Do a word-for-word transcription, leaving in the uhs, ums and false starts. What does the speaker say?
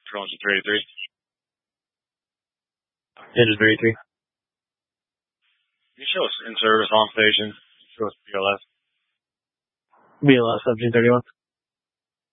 Going to three eighty-three. Engine three eighty-three. You show us in service on station. Show us B L S. B L S seventeen thirty-one.